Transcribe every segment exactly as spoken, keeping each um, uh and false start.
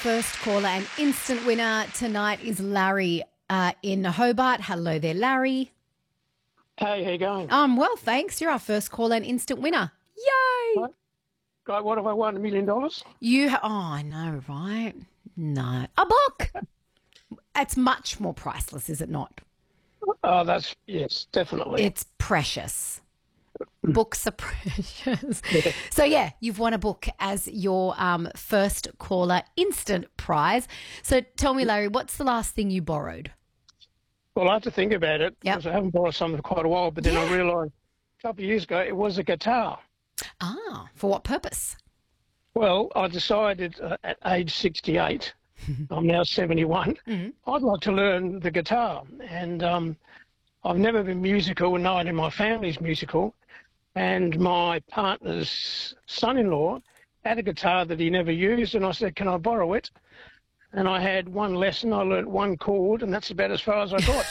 First caller and instant winner tonight is Larry uh, in Hobart. Hello there, Larry. Hey, how you going? Um, well, thanks. You're our first caller and instant winner. Yay! What? God, what have I won? A million dollars? You, ha- oh, I know, right? No. A book! It's much more priceless, is it not? Oh, that's, yes, definitely. It's precious. Books are precious. So, yeah, you've won a book as your um, first caller instant prize. So tell me, Larry, what's the last thing you borrowed? Well, I have to think about it Yep. because I haven't borrowed something for quite a while, but then Yeah. I realised a couple of years ago it was a guitar. Ah, for what purpose? Well, I decided uh, at age sixty-eight, I'm now seventy-one, Mm-hmm. I'd like to learn the guitar. And um, I've never been musical, and no one in my family's musical. And my partner's son-in-law had a guitar that he never used, and I said, can I borrow it? And I had one lesson, I learnt one chord, and that's about as far as I got.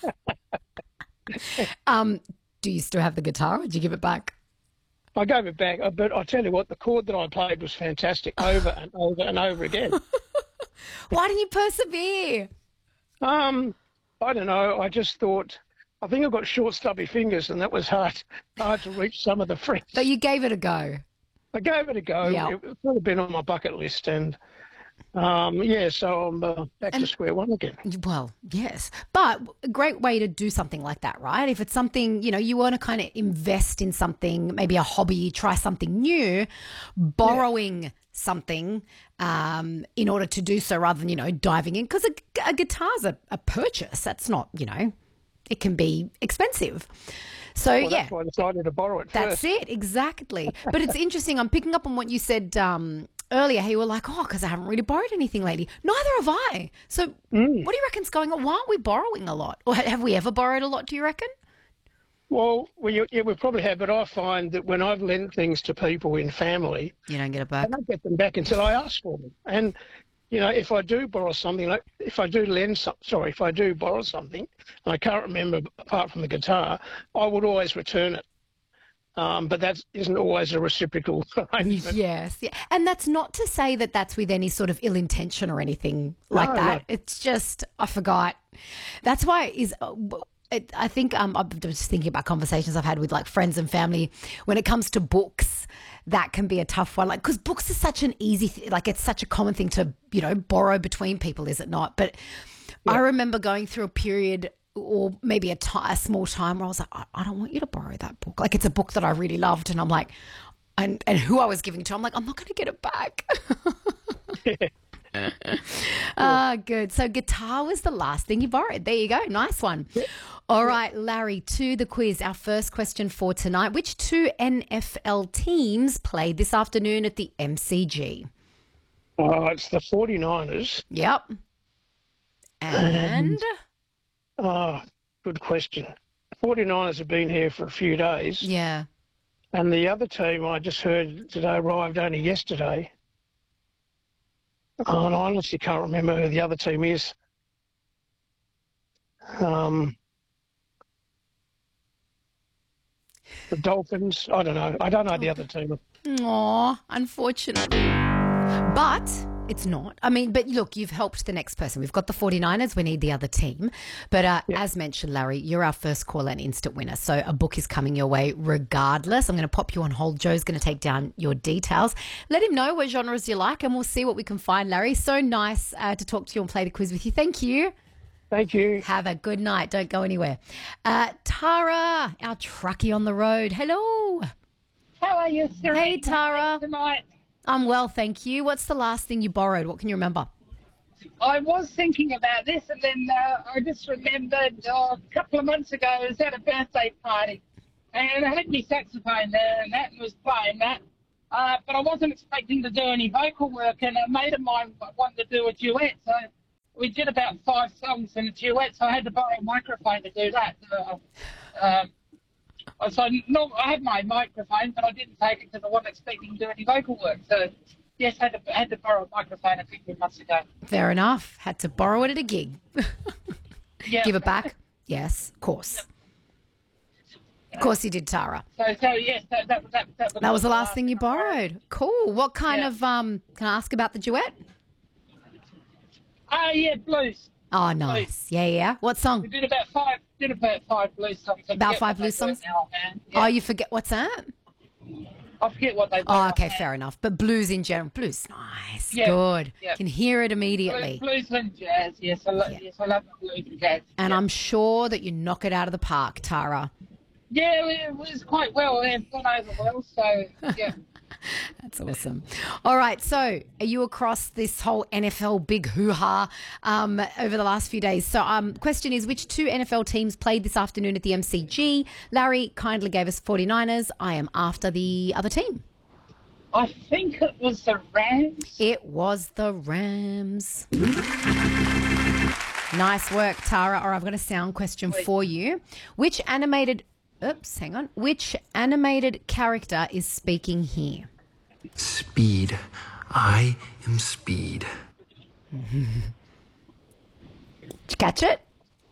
Um, do you still have the guitar or did you give it back? I gave it back, uh, but I tell you what, the chord that I played was fantastic over and over and over again. Why didn't you persevere? Um, I don't know, I just thought, I think I've got short, stubby fingers, and that was hard, hard to reach some of the frets. But you gave it a go. I gave it a go. Yeah. It would have been on my bucket list, and um, yeah, so I'm uh, back And- to square one again. Well, yes. But a great way to do something like that, right? If it's something, you know, you want to kind of invest in something, maybe a hobby, try something new, borrowing something um, in order to do so rather than, you know, diving in. Because a, a guitar's a, a purchase. That's not, you know, it can be expensive. So, Well, yeah. that's why I decided to borrow it That's first. it, exactly. But it's interesting. I'm picking up on what you said um, earlier. How you were like, oh, because I haven't really borrowed anything lately. Neither have I. So Mm. what do you reckon's going on? Why aren't we borrowing a lot? Or ha- have we ever borrowed a lot, do you reckon? Well, we, yeah, we probably have, but I find that when I've lent things to people in family, You don't get it I back. don't get them back until I ask for them. And, you know, if I do borrow something, like if I do lend some, sorry, if I do borrow something, and I can't remember apart from the guitar, I would always return it. Um, but that isn't always a reciprocal arrangement. Yes. Yeah. And that's not to say that that's with any sort of ill intention or anything like No, that. no. It's just, I forgot. That's why is uh, w- it, I think um, I'm just thinking about conversations I've had with like friends and family when it comes to books. That can be a tough one, like because books are such an easy, th- like it's such a common thing to you know borrow between people, is it not? But I remember going through a period or maybe a ti- a small time where I was like, I, I don't want you to borrow that book. Like it's a book that I really loved, and I'm like, and and who I was giving to, I'm like, I'm not going to get it back. Ah, good. So guitar was the last thing you borrowed. There you go. Nice one. All right, Larry, to the quiz. Our first question for tonight. Which two N F L teams played this afternoon at the M C G? Uh, it's the forty-niners. Yep. And Oh, good question. forty-niners have been here for a few days, yeah. and the other team I just heard today arrived only yesterday. Oh, and I honestly can't remember who the other team is. Um, the Dolphins. I don't know. I don't know the other team. Aw, unfortunately. But it's not. I mean, but look, you've helped the next person. We've got the forty-niners. We need the other team. But uh, as mentioned, Larry, you're our first call and instant winner. So a book is coming your way regardless. I'm going to pop you on hold. Joe's going to take down your details. Let him know what genres you like and we'll see what we can find, Larry. So nice uh, to talk to you and play the quiz with you. Thank you. Thank you. Have a good night. Don't go anywhere. Uh, Tara, our truckie on the road. Hello. How are you, Serena? Hey, Tara. Tonight, I'm well, thank you. What's the last thing you borrowed? What can you remember? I was thinking about this, and then uh, I just remembered uh, a couple of months ago I was at a birthday party, and I had my saxophone there, and that and was playing that. Uh, but I wasn't expecting to do any vocal work, and a mate of mine wanted to do a duet, so we did about five songs in a duet. So I had to borrow a microphone to do that. So, uh, um, So no, I had my microphone, but I didn't take it because I wasn't expecting to do any vocal work. So yes, I had to, had to borrow a microphone a few months ago. Fair enough. Had to borrow it at a gig. Yeah. Give it back? Yes, of course. Of course you did, Tara. So so yes, that that that, that, That was the last thing you borrowed. Cool. What kind Yeah. of, um? can I ask about the duet? Ah, yeah, blues. Oh, nice. Yeah, yeah. What song? We did about five. Did about five blues songs. I About forget five what they blues were songs? now, man. Oh, Yeah. you forget what's that? I forget what they were. Oh, okay, offhand. fair enough. But blues in general, blues, nice, Yeah, good. yeah. Can hear it Blues, immediately. blues and jazz. Yes, I love. Yeah. Yes, I love the blues and jazz. And yeah. I'm sure that you knock it out of the park, Tara. Yeah, it was quite well. It went over well. So yeah. That's awesome. All right, so are you across this whole N F L big hoo-ha um, over the last few days? So um, question is, which two N F L teams played this afternoon at the M C G? Larry kindly gave us forty-niners. I am after the other team. I think it was the Rams. It was the Rams. Nice work, Tara. Or I've got a sound question for you. Which animated... Oops, hang on. Which animated character is speaking here? Speed. I am Speed. Did you catch it?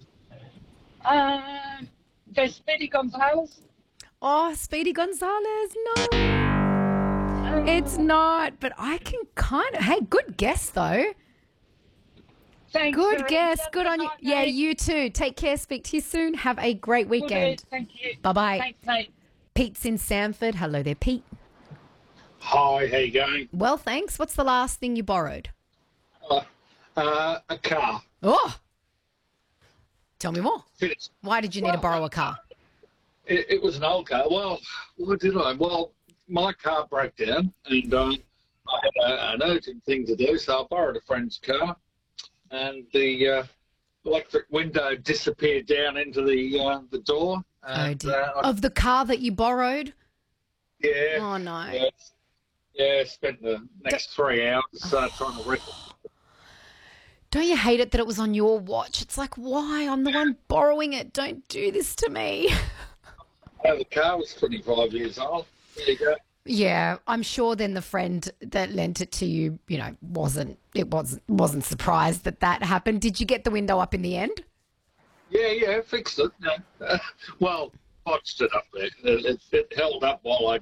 Um, go Speedy Gonzalez. Oh, Speedy Gonzalez. No, it's not. But I can kind of... Hey, good guess, though. Thanks. Good Serena. guess. Have Good a on you. nice Yeah, day. you too. Take care. Speak to you soon. Have a great Will do. weekend. Thank you. Bye-bye. Thanks, mate. Pete's in Sanford. Hello there, Pete. Hi, how you going? Well, thanks. What's the last thing you borrowed? Uh, uh, a car. Oh, tell me more. Finished. Why did you need to Well, borrow a car? It, it was an old car. Well, what did I? Well, my car broke down, and um, I had a, an urgent thing to do, so I borrowed a friend's car, and the uh, electric window disappeared down into the uh, the door. Oh, And, dear. uh, I- Of the car that you borrowed? yeah. Oh, no. Yeah, yeah, spent the next three hours uh, trying to wreck it. Don't you hate it that it was on your watch? It's like, why? I'm the one borrowing it. Don't do this to me. Uh, the car was twenty-five years old. There you go. Yeah, I'm sure then the friend that lent it to you, you know, wasn't it wasn't wasn't surprised that that happened. Did you get the window up in the end? Yeah, yeah, fixed it. Yeah. Uh, well, botched it up there. It, it, it held up while I.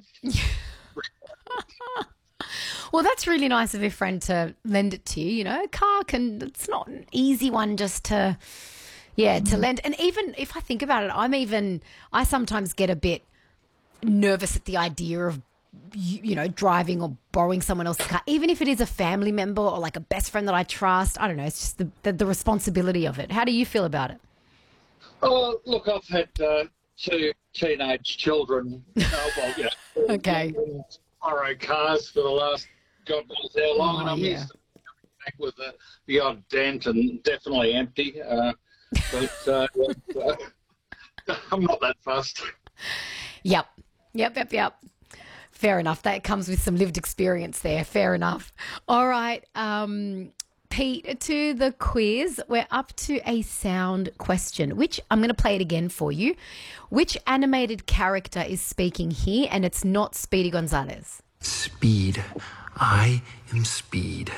Well, that's really nice of your friend to lend it to you. You know, a car can, it's not an easy one just to, yeah, to lend. And even if I think about it, I'm even, I sometimes get a bit nervous at the idea of, you, you know, driving or borrowing someone else's car, even if it is a family member or like a best friend that I trust. I don't know. It's just the, the, the responsibility of it. How do you feel about it? Oh, look, I've had uh, two teenage children. Oh, well, you know, Okay. borrow cars for the last God knows how long, Oh, and I'm yeah. used to coming back with the, the odd dent and definitely empty. Uh, but uh, uh, I'm not that fussed. Yep. Yep, yep, yep. Fair enough. That comes with some lived experience there. Fair enough. All right. Um, Pete, to the quiz. We're up to a sound question, which I'm going to play it again for you. Which animated character is speaking here? And it's not Speedy Gonzalez. Speed. I am Speed.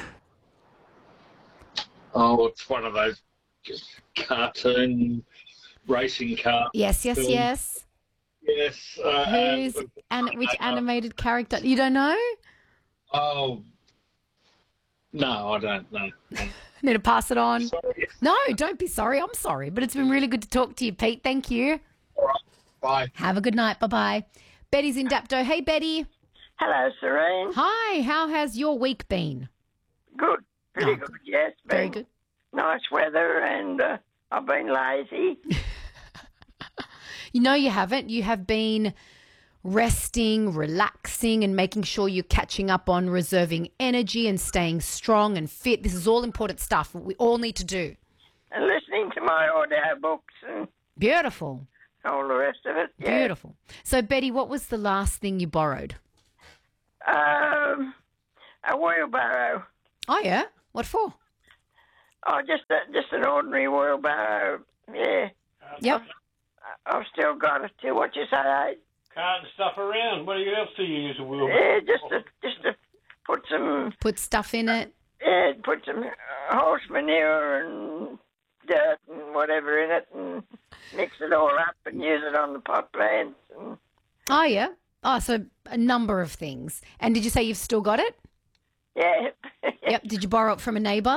Oh, it's one of those just cartoon racing car. Yes, yes, films. yes. Yes. Uh, Who's and- and which uh, animated character? You don't know? Oh, no, I don't know. Need to pass it on. Sorry. No, don't be sorry. I'm sorry, but it's been really good to talk to you, Pete. Thank you. All right. Bye. Have a good night. Bye bye. Betty's in Dapto. Hey, Betty. Hello, Serene. Hi. How has your week been? Good. Pretty Oh, good, yes. Very Been good. Nice weather, and uh, I've been lazy. You know you haven't. You have been resting, relaxing, and making sure you're catching up on reserving energy and staying strong and fit. This is all important stuff that we all need to do. And listening to my audio books and Beautiful. all the rest of it. Yeah. Beautiful. So, Betty, what was the last thing you borrowed? Um, a wheelbarrow. Oh, yeah? What for? Oh, just a, just an ordinary wheelbarrow. Yeah. Yep. I've still got it too. What you say, eh? Carting stuff around. What else do you use a wheel? Yeah, just to, just to put some, Put stuff in it. yeah, put some uh, horse manure and dirt and whatever in it and mix it all up and use it on the pot plants. And, Oh, yeah. Oh, so a number of things. And did you say you've still got it? yeah. Yep. Did you borrow it from a neighbour?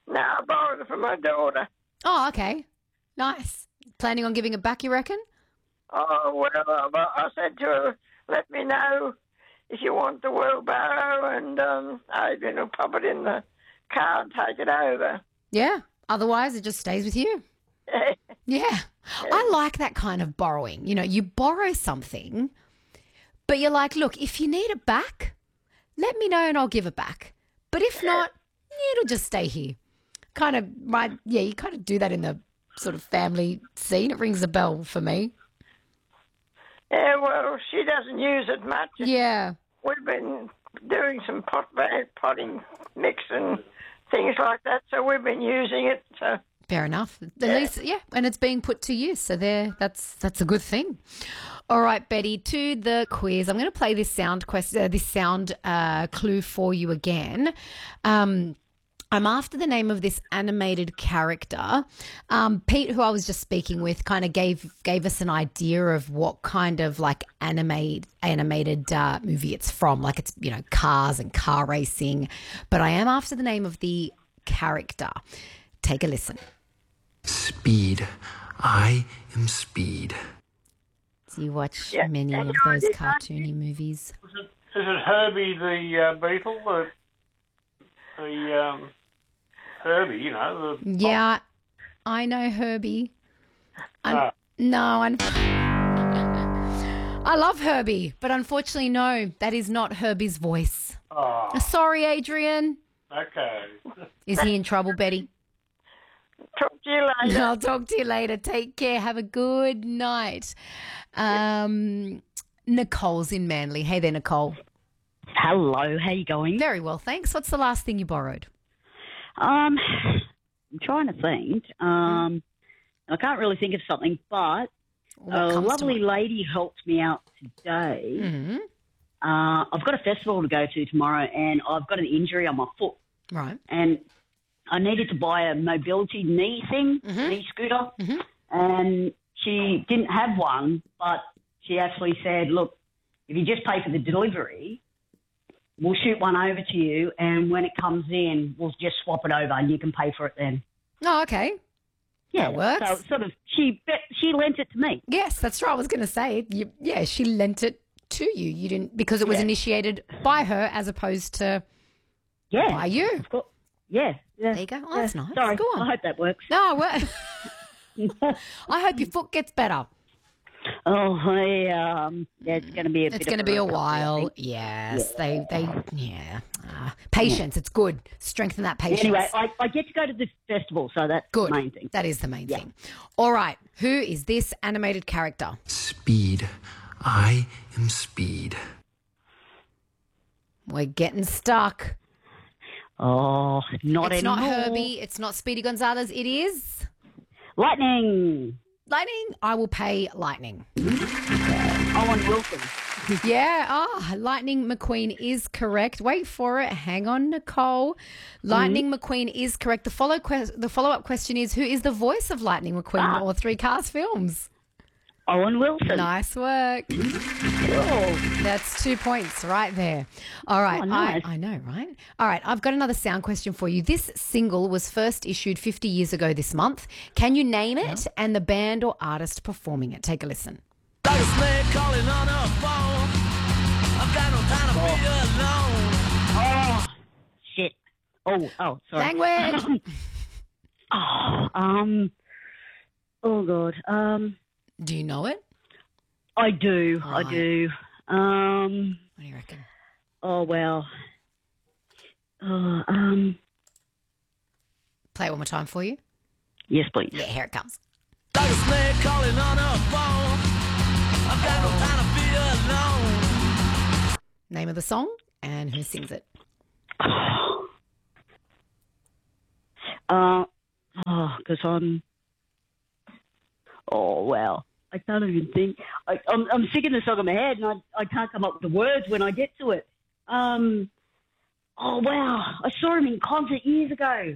No, I borrowed it from my daughter. Oh, okay. Nice. Planning on giving it back, you reckon? Oh, well, I, I said to her, let me know if you want the wheelbarrow, and um, Adrian will pop it in the car and take it over. Yeah. Otherwise, it just stays with you. Yeah. I like that kind of borrowing. You know, you borrow something, but you're like, look, if you need it back, let me know and I'll give it back. But if not, it'll just stay here. Kind of, right? Yeah, you kind of do that in the sort of family scene. It rings a bell for me. Yeah, well, she doesn't use it much. Yeah. We've been doing some pot potting mix and things like that, so we've been using it. So fair enough. At yeah. least, yeah, and it's being put to use, so there, that's that's a good thing. All right, Betty, to the quiz. I'm going to play this sound quest, uh, this sound uh, clue for you again. Um, I'm after the name of this animated character. Um, Pete, who I was just speaking with, kind of gave gave us an idea of what kind of like animate animated uh, movie it's from. Like it's, you know, cars and car racing. But I am after the name of the character. Take a listen. Speed. I am Speed. Do you watch Yeah. many of those cartoony movies? Is it, is it Herbie the uh, beetle? The, the um, Herbie, you know. The Yeah, I know Herbie. I'm, Ah. No, I'm, I love Herbie, but unfortunately, no, that is not Herbie's voice. Oh, Sorry, Adrian. okay. Is he in trouble, Betty? talk to you later. I'll talk to you later. Take care. Have a good night. Um, Nicole's in Manly. Hey there, Nicole. Hello, how you going? Very well, thanks. What's the last thing you borrowed? Um, I'm trying to think. Um, I can't really think of something, but What a comes to lovely mind? lady helped me out today. Mhm. Uh, I've got a festival to go to tomorrow, and I've got an injury on my foot, Right. and I needed to buy a mobility knee thing, Mhm. knee scooter, Mhm. and she didn't have one, but she actually said, look, if you just pay for the delivery, we'll shoot one over to you, and when it comes in, we'll just swap it over, and you can pay for it then. Oh, okay. Yeah, That works. So sort of, she she lent it to me. Yes, that's right. I was going to say, you, yeah, she lent it to you. You didn't, because it was Yeah. initiated by her as opposed to Yeah, by you. of course. Yeah, yeah. There you go. Oh, that's Yeah. nice. Sorry, Go on. I hope that works. No, well, I hope your foot gets better. Oh, yeah, um, yeah, it's going to be a It's bit going to of be a recovery, I while. think. Yes, they, they, yeah. Uh, patience. It's good. Strengthen that patience. Anyway, I, I get to go to the festival, so that's Good. the main thing. That is the main Yeah. thing. All right. Who is this animated character? Speed. I am Speed. We're getting stuck. Oh, not it's anymore. not Herbie. It's not Speedy Gonzalez. It is Lightning. Lightning. I will pay Lightning. Owen Wilson. Yeah. Ah, Lightning McQueen is correct. Wait for it. Hang on, Nicole. Lightning McQueen is correct. The follow que- the follow up question is, who is the voice of Lightning McQueen Ah. in all three Cars films? Owen Wilson. Nice work. Cool. That's two points right there. All right. Oh, nice. I, I know, right? All right. I've got another sound question for you. This single was first issued fifty years ago this month. Can you name it and the band or artist performing it? Take a listen. Like a slave calling on a phone. I've got no time to be alone. Oh, shit. Oh, oh, sorry. Language. oh, um, oh, God. Um, Do you know it? I do. Right. I do. Um, What do you reckon? oh, well. Oh, um, Play it one more time for you. yes, please. Yeah, here it comes. Like a slave calling on a phone. I've got no time to be alone. Name of the song and who sings it. Uh, oh, because I'm. Oh, well. I can't even think. I, I'm, I'm singing the song in my head, and I, I can't come up with the words when I get to it. Um. Oh, wow. I saw him in concert years ago.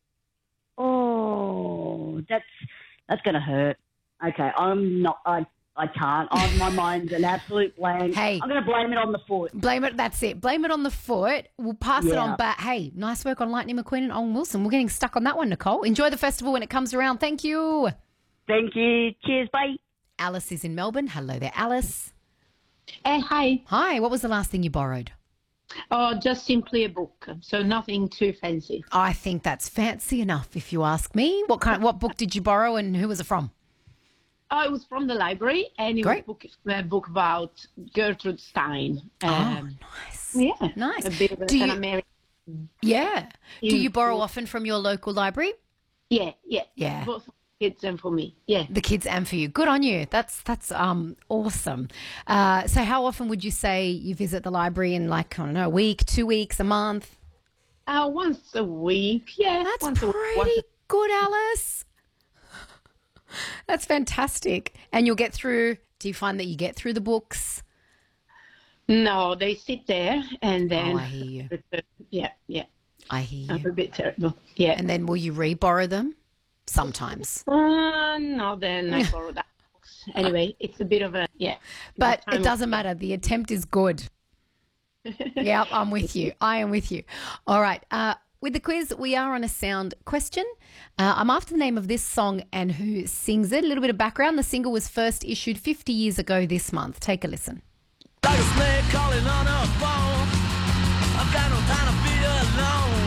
Oh, that's that's going to hurt. Okay, I'm not. I I can't. Oh, my mind's an absolute blank. Hey. I'm going to blame it on the foot. Blame it. That's it. Blame it on the foot. We'll pass it Yeah. on back. Hey, nice work on Lightning McQueen and Owen Wilson. We're getting stuck on that one, Nicole. Enjoy the festival when it comes around. Thank you. Thank you. Cheers, bye. Alice is in Melbourne. Hello there, Alice. Uh, hi. Hi. What was the last thing you borrowed? Oh, just simply a book. So nothing too fancy. I think that's fancy enough, if you ask me. What kind? What book did you borrow, and who was it from? Oh, it was from the library, and it Great. was a book, a book about Gertrude Stein. Oh, Um, nice. yeah, Nice. a bit of Do an you- American. Yeah. Do you borrow Mm. often from your local library? Yeah, yeah, Yeah. both for kids and for me. Yeah. The kids and for you. Good on you. That's that's um awesome. Uh, so how often would you say you visit the library in, like, I don't know, a week, two weeks, a month? Uh, once a week. Yeah, That's once a week. pretty Once a- good, Alice. That's fantastic. And you'll get through, do you find that you get through the books? No, they sit there, and then Oh, I hear you. yeah, yeah. I hear I'm you. a bit terrible. Yeah. And then will you re-borrow them? Sometimes. Uh, no, then I borrow that. Anyway, it's a bit of a yeah. But time- it doesn't matter. The attempt is good. Yeah, I'm with you. I am with you. All right. Uh, with the quiz, we are on a sound question. Uh, I'm after the name of this song and who sings it. A little bit of background. The single was first issued fifty years ago this month. Take a listen. Like a snake calling on a phone. I've got no time to be alone.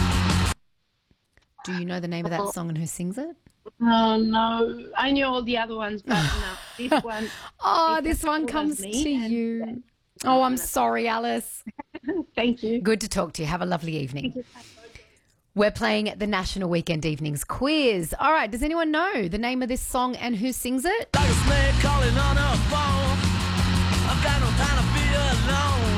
Do you know the name of that song and who sings it? Oh, no. I knew all the other ones, but no. This one. Oh, this this one was comes me, to and- you. Oh, I'm sorry, Alice. Thank you. Good to talk to you. Have a lovely evening. We're playing the National Weekend Evenings Quiz. All right, does anyone know the name of this song and who sings it? Like a snake calling on a phone. I've got no time to be alone.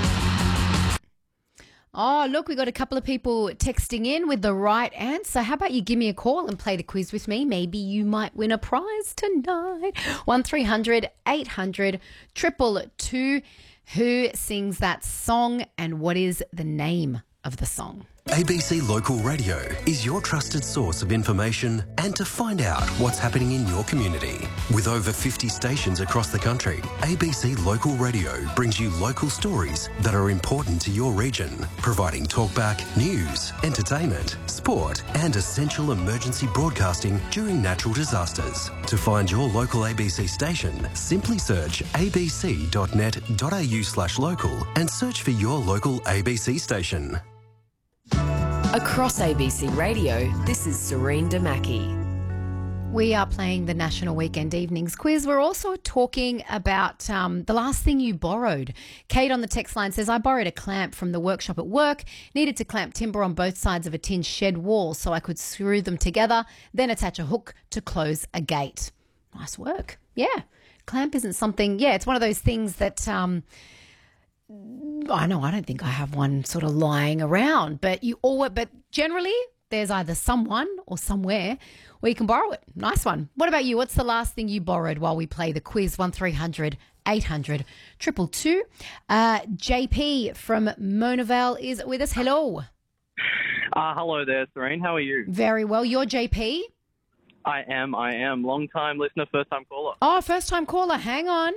Oh, look, we got a couple of people texting in with the right answer. How about you give me a call and play the quiz with me? Maybe you might win a prize tonight. one three hundred eight hundred two two two. Who sings that song and what is the name of the song? A B C Local Radio is your trusted source of information and to find out what's happening in your community. With over fifty stations across the country, A B C Local Radio brings you local stories that are important to your region, providing talkback, news, entertainment, sport and essential emergency broadcasting during natural disasters. To find your local A B C station, simply search abc.net.au slash local and search for your local A B C station. Across A B C Radio, this is Serene Damaki. We are playing the National Weekend Evenings Quiz. We're also talking about um, the last thing you borrowed. Kate on the text line says, I borrowed a clamp from the workshop at work, needed to clamp timber on both sides of a tin shed wall so I could screw them together, then attach a hook to close a gate. Nice work. Yeah. Clamp isn't something, yeah, it's one of those things that... Um, I know I don't think I have one sort of lying around, but you always, but generally there's either someone or somewhere where you can borrow it. Nice one. What about you? What's the last thing you borrowed while we play the quiz? one three hundred eight hundred two two two. Uh, J P from Monavale is with us. Hello. Uh, hello there, Serene. How are you? Very well. You're J P? I am, I am. Long time listener, first time caller. Oh, first time caller. Hang on.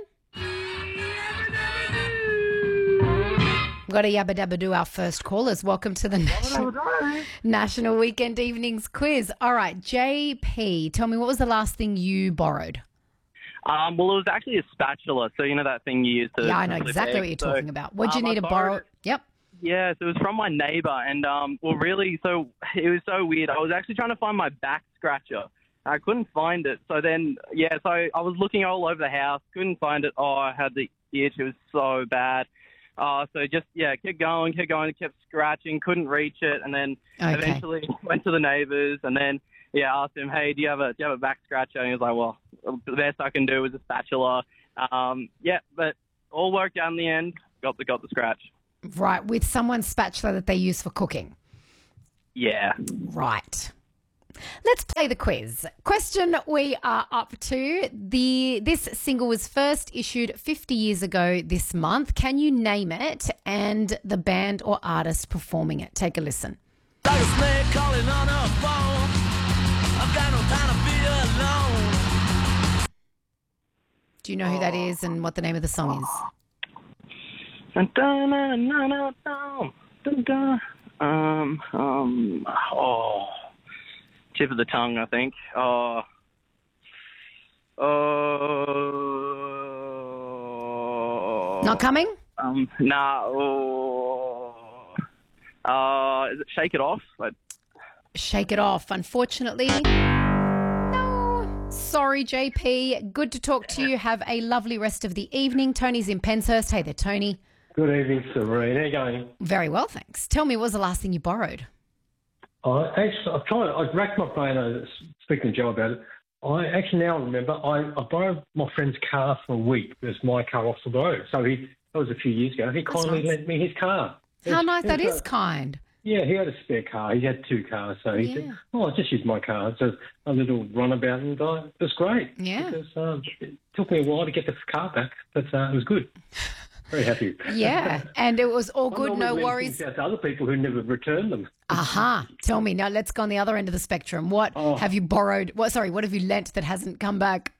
We've got to yabba dabba do our first callers. Welcome to the National, National Weekend Evenings Quiz. All right, J P, tell me, what was the last thing you borrowed? Um, well, it was actually a spatula. So, you know that thing you use to... Yeah, I know flip exactly eggs. what you're So, talking about. What do you um, need I to borrow? borrowed- Yep. Yeah, so it was from my neighbour. And, um, well, really, so it was so weird. I was actually trying to find my back scratcher. I couldn't find it. So then, yeah, so I was looking all over the house, couldn't find it. Oh, I had the itch. It was so bad. Uh, so just, yeah, kept going, kept going, kept scratching, couldn't reach it. And then Okay. eventually went to the neighbours and then, yeah, asked him, hey, do you have a do you have a back scratcher? And he was like, well, the best I can do is a spatula. Um, yeah, but all worked out in the end. Got the, got the scratch. Right, with someone's spatula that they use for cooking. Yeah. Right. Let's play the quiz. Question we are up to. The This single was first issued fifty years ago this month. Can you name it and the band or artist performing it? Take a listen. Like a snake calling on a phone. I've got no time to be alone. Do you know who that is and what the name of the song is? Dun, dun, dun, dun, dun, dun, dun, dun. Um, um, oh, tip of the tongue, I think. Oh, oh. Not coming? Um, nah. Oh, uh, is it Shake It Off? Like, Shake It Off. Unfortunately, no. Sorry, J P. Good to talk to you. Have a lovely rest of the evening. Tony's in Penshurst. Hey there, Tony. Good evening, Serene. How are you going? Very well, thanks. Tell me, what was the last thing you borrowed? I actually, I've tried. I racked my brain. I was speaking to Joe about it. I actually now remember. I, I borrowed my friend's car for a week. It was my car off the road. So he that was a few years ago. He That's kindly nice. lent me his car. How It was- nice. it That was is a- kind. Yeah, he had a spare car. He had two cars, so he Yeah. said, "Oh, I'll just use my car." So a little runabout, and uh, it was great. Yeah. Because um, it took me a while to get the car back, but uh, it was good. Very happy. Yeah, and it was all I good, normally no lend worries. things out to other people who never return them. Aha. Tell me. Now let's go on the other end of the spectrum. What Oh. have you borrowed? What, sorry, what have you lent that hasn't come back?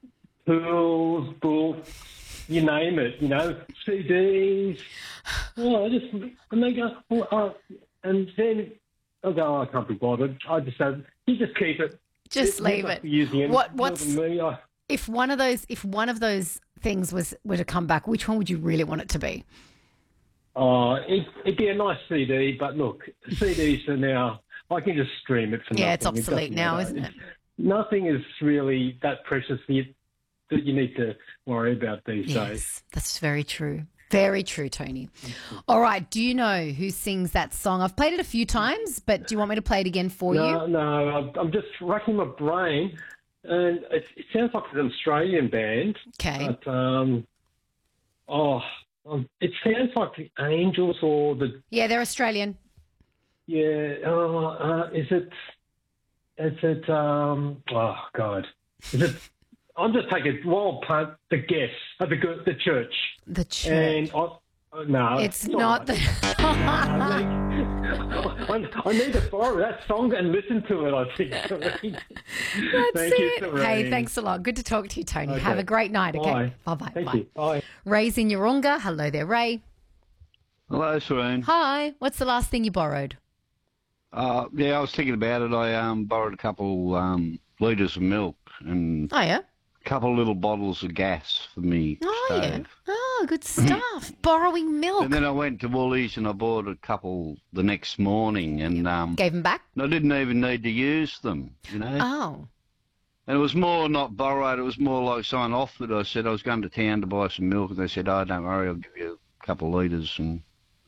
Tools, books, you name it, you know, C Ds. Oh, I just, and they go, oh, oh, and then I go, oh, I can't be bothered. I just said, you just keep it. Just It- leave you're it. not using it What- more what's- than me. I, If one of those, if one of those things was were to come back, which one would you really want it to be? oh, it, it'd be a nice C D, but look, C Ds are now, I can just stream it for nothing. Yeah, it's It obsolete doesn't now, matter. isn't it? It's- Nothing is really that precious that you, that you need to worry about these days. Yes, that's very true. Very true, Tony. All right. Do you know who sings that song? I've played it a few times, but do you want me to play it again for no, you? No, I'm, I'm just racking my brain, and it, it sounds like it's an Australian band. Okay. But, um, oh, um, it sounds like the Angels or the, Yeah, they're Australian. yeah, uh, uh, is it, is it, um, oh, God. Is it, I'm just taking a wild punt, the guess, uh, the, the church. The church. And I, uh, no. It's all not right. I, need, I need to borrow that song and listen to it, I think. That's Thank you, it. Serene. Hey, thanks a lot. Good to talk to you, Tony. Okay. Have a great night, okay? Bye. Bye-bye. Thank Bye. you. Bye. Ray's in Yoronga. Hello there, Ray. Hello, Serene. Hi. What's the last thing you borrowed? Uh, yeah, I was thinking about it. I um, borrowed a couple um, litres of milk and Oh, yeah? a couple little bottles of gas for me Oh, stove. yeah. Oh, good stuff. Borrowing milk. And then I went to Woolies and I bought a couple the next morning and um, Gave them back? I didn't even need to use them, you know. Oh. And it was more not borrowed, it was more like someone offered. I said I was going to town to buy some milk and they said, oh, don't worry, I'll give you a couple of litres and,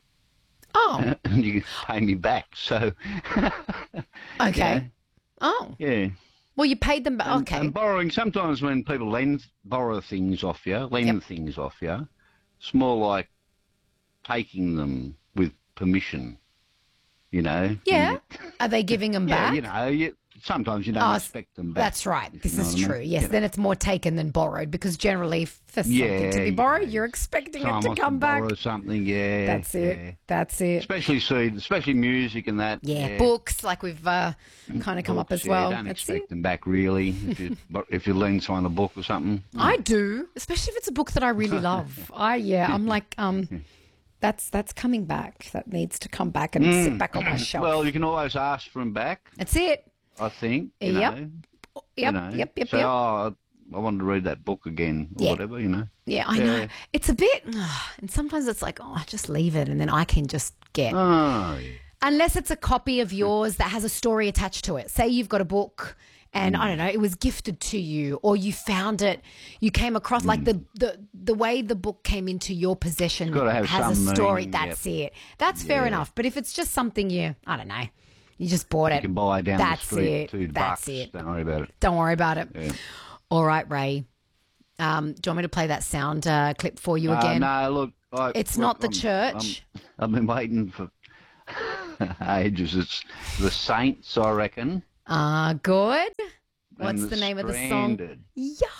Oh. and you can pay me back. So, Okay. Oh. yeah. Well, you paid them back. And, Okay. and borrowing, sometimes when people lend, borrow things off you, lend Yep. things off you, it's more like taking them with permission, you know. Yeah. Are they giving them Yeah, back? you know, you, sometimes you don't Oh, expect them back. That's right. This You know is what I mean? true. Yes. You know. Then it's more taken than borrowed because generally for something Yeah, to be you borrowed, you're expecting Someone it to wants come back. borrow something, yeah. That's it. yeah. That's it. Especially seed, especially music and that. Yeah, books like we've uh, kind of come up Books, as yeah, well. don't That's expect it. them back really if you if you lend someone a book or something. I do, especially if it's a book that I really love. I yeah, I'm like um, that's that's coming back. That needs to come back and sit Mm. back on my shelf. Well, you can always ask for them back. That's it. I think. You Yep. Know, Yep. you know. Yep. Yep. Say, Yep. oh, I wanted to read that book again or Yeah. whatever, you know. Yeah, I know. It's a bit, and sometimes it's like, oh, just leave it, and then I can just get. Oh, yeah. Unless it's a copy of yours that has a story attached to it. Say you've got a book and I don't know, it was gifted to you or you found it, you came across like the, the, the way the book came into your possession It's gotta have has some a story. meaning, That's it. That's fair Yeah. enough. But if it's just something you, I don't know, you just bought You it. can buy down That's the street it. two That's bucks. it. Don't worry about it. Don't worry about it. Yeah. All right, Ray. Um, do you want me to play that sound uh, clip for you Uh, again? no, look. I, It's look, not the I'm- church. I'm- I've been waiting for ages. It's the Saints, I reckon. Ah, good. and What's the name of the song? Stranded. Yeah.